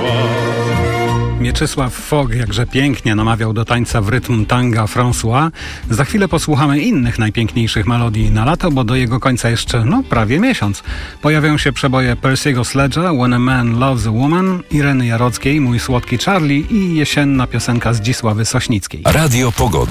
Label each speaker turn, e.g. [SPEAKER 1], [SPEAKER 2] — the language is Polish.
[SPEAKER 1] Mieczysław Fogg jakże pięknie namawiał do tańca w rytm tanga François. Za chwilę posłuchamy innych najpiękniejszych melodii na lato, bo do jego końca jeszcze prawie miesiąc. Pojawią się przeboje Percy'ego Sledge'a, When a Man Loves a Woman, Ireny Jarockiej, Mój słodki Charlie i jesienna piosenka Zdzisławy Sośnickiej.
[SPEAKER 2] Radio Pogoda.